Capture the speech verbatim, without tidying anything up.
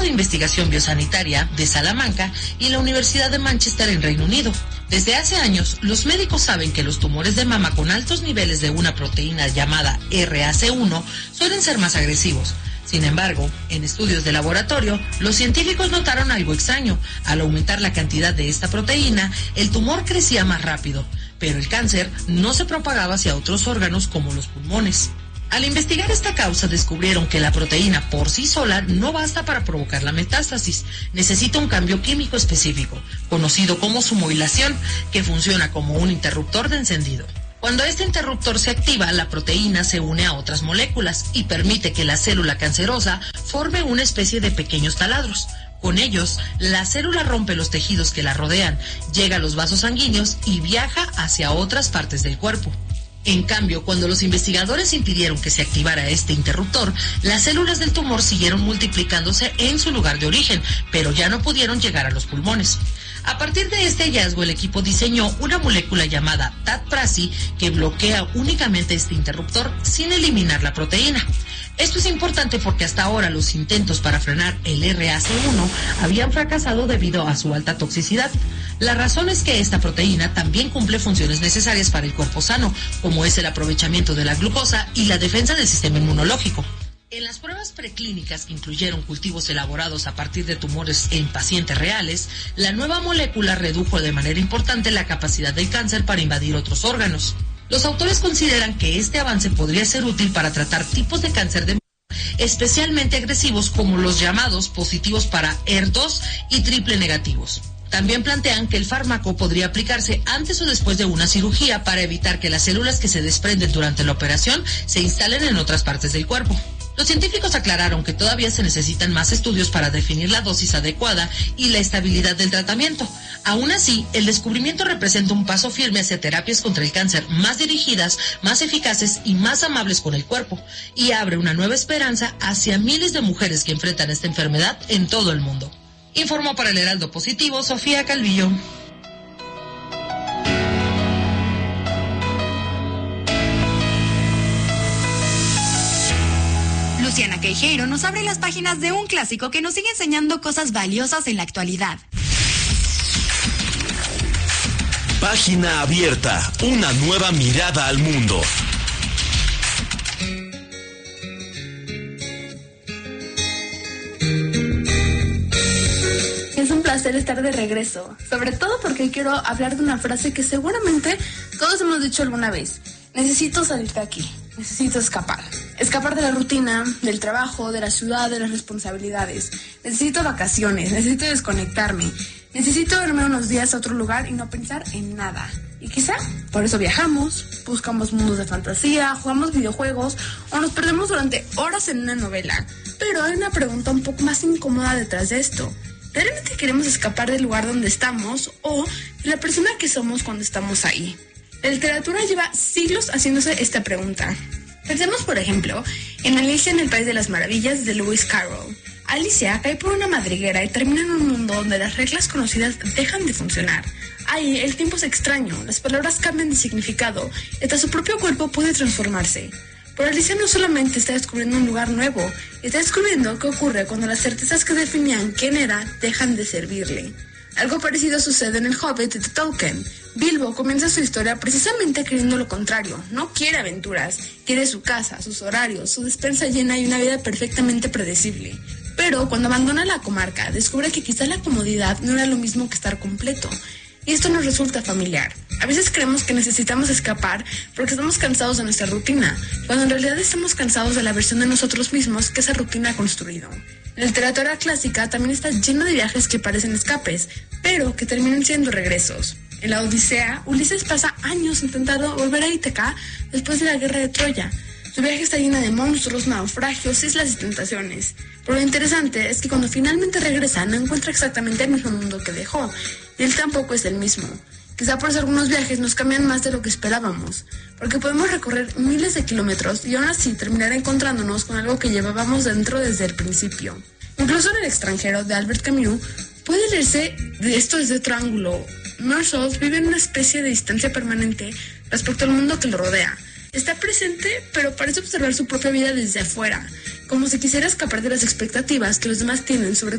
de Investigación Biosanitaria de Salamanca y la Universidad de Manchester en Reino Unido. Desde hace años, los médicos saben que los tumores de mama con altos niveles de una proteína llamada R A C uno suelen ser más agresivos. Sin embargo, en estudios de laboratorio, los científicos notaron algo extraño. Al aumentar la cantidad de esta proteína, el tumor crecía más rápido, pero el cáncer no se propagaba hacia otros órganos como los pulmones. Al investigar esta causa, descubrieron que la proteína por sí sola no basta para provocar la metástasis. Necesita un cambio químico específico, conocido como sumoilación, que funciona como un interruptor de encendido. Cuando este interruptor se activa, la proteína se une a otras moléculas y permite que la célula cancerosa forme una especie de pequeños taladros. Con ellos, la célula rompe los tejidos que la rodean, llega a los vasos sanguíneos y viaja hacia otras partes del cuerpo. En cambio, cuando los investigadores impidieron que se activara este interruptor, las células del tumor siguieron multiplicándose en su lugar de origen, pero ya no pudieron llegar a los pulmones. A partir de este hallazgo, el equipo diseñó una molécula llamada Tadprasi que bloquea únicamente este interruptor sin eliminar la proteína. Esto es importante porque hasta ahora los intentos para frenar el R A C uno habían fracasado debido a su alta toxicidad. La razón es que esta proteína también cumple funciones necesarias para el cuerpo sano, como es el aprovechamiento de la glucosa y la defensa del sistema inmunológico. En las pruebas preclínicas que incluyeron cultivos elaborados a partir de tumores en pacientes reales, la nueva molécula redujo de manera importante la capacidad del cáncer para invadir otros órganos. Los autores consideran que este avance podría ser útil para tratar tipos de cáncer de mama, especialmente agresivos como los llamados positivos para E R dos y triple negativos. También plantean que el fármaco podría aplicarse antes o después de una cirugía para evitar que las células que se desprenden durante la operación se instalen en otras partes del cuerpo. Los científicos aclararon que todavía se necesitan más estudios para definir la dosis adecuada y la estabilidad del tratamiento. Aún así, el descubrimiento representa un paso firme hacia terapias contra el cáncer más dirigidas, más eficaces y más amables con el cuerpo, y abre una nueva esperanza hacia miles de mujeres que enfrentan esta enfermedad en todo el mundo. Informó para el Heraldo Positivo Sofía Calvillo. Luciana Queijeiro nos abre las páginas de un clásico que nos sigue enseñando cosas valiosas en la actualidad. Página abierta, una nueva mirada al mundo. Es un placer estar de regreso, sobre todo porque quiero hablar de una frase que seguramente todos hemos dicho alguna vez. Necesito salir de aquí, necesito escapar. Escapar de la rutina, del trabajo, de la ciudad, de las responsabilidades. Necesito vacaciones, necesito desconectarme. Necesito irme unos días a otro lugar y no pensar en nada. Y quizá por eso viajamos, buscamos mundos de fantasía, jugamos videojuegos o nos perdemos durante horas en una novela. Pero hay una pregunta un poco más incómoda detrás de esto. ¿Realmente queremos escapar del lugar donde estamos o de la persona que somos cuando estamos ahí? La literatura lleva siglos haciéndose esta pregunta. Pensemos, por ejemplo, en Alicia en el País de las Maravillas de Lewis Carroll. Alicia cae por una madriguera y termina en un mundo donde las reglas conocidas dejan de funcionar. Ahí el tiempo es extraño, las palabras cambian de significado y hasta su propio cuerpo puede transformarse. Pero Alicia no solamente está descubriendo un lugar nuevo, está descubriendo qué ocurre cuando las certezas que definían quién era dejan de servirle. Algo parecido sucede en El Hobbit de Tolkien. Bilbo comienza su historia precisamente queriendo lo contrario. No quiere aventuras, quiere su casa, sus horarios, su despensa llena y una vida perfectamente predecible. Pero cuando abandona la comarca, descubre que quizá la comodidad no era lo mismo que estar completo. Y esto nos resulta familiar. A veces creemos que necesitamos escapar porque estamos cansados de nuestra rutina, cuando en realidad estamos cansados de la versión de nosotros mismos que esa rutina ha construido. La literatura clásica también está llena de viajes que parecen escapes, pero que terminan siendo regresos. En la Odisea, Ulises pasa años intentando volver a Ítaca después de la guerra de Troya. Su viaje está lleno de monstruos, naufragios, islas y tentaciones. Pero lo interesante es que cuando finalmente regresa no encuentra exactamente el mismo mundo que dejó, y él tampoco es el mismo. Quizá por eso algunos viajes nos cambian más de lo que esperábamos, porque podemos recorrer miles de kilómetros y aún así terminar encontrándonos con algo que llevábamos dentro desde el principio. Incluso en El extranjero, de Albert Camus, puede leerse de esto desde otro ángulo. Marshall vive en una especie de distancia permanente respecto al mundo que lo rodea. Está presente, pero parece observar su propia vida desde afuera, como si quisiera escapar de las expectativas que los demás tienen sobre